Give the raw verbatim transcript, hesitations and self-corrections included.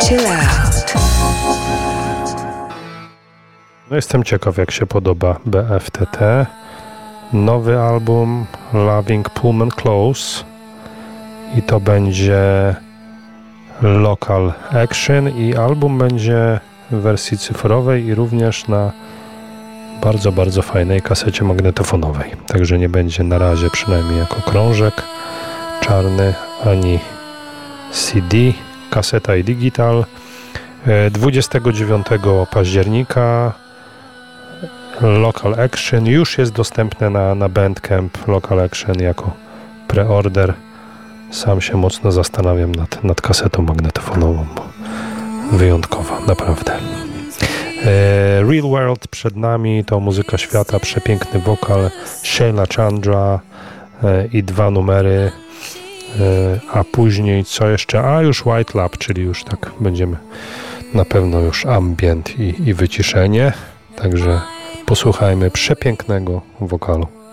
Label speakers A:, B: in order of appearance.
A: Chill out.
B: No jestem ciekaw, jak się podoba B F T T. Nowy album Loving Pullman Close i to będzie Local Action i album będzie w wersji cyfrowej i również na bardzo, bardzo fajnej kasecie magnetofonowej. Także nie będzie na razie przynajmniej jako krążek czarny ani C D, kaseta i digital. dwudziestego dziewiątego października Local Action już jest dostępne na, na Bandcamp. Local Action jako preorder. Sam się mocno zastanawiam nad, nad kasetą magnetofonową, bo wyjątkowa, naprawdę. E, Real World przed nami, to muzyka świata, przepiękny wokal Sheila Chandra e, i dwa numery, e, a później co jeszcze? A już White Lab, czyli już tak będziemy na pewno już ambient i, i wyciszenie, także posłuchajmy przepięknego wokalu.